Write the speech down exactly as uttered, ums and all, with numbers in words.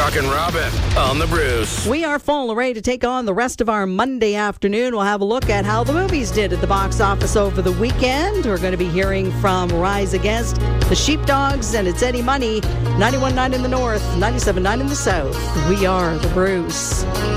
Brock and Robin on the Bruce. We are full array to take on the rest of our Monday afternoon. We'll have a look at how the movies did at the box office over the weekend. We're going to be hearing from Rise Against the Sheepdogs, and it's Eddie Money, ninety-one point nine in the north, ninety-seven point nine in the south. We are the Bruce.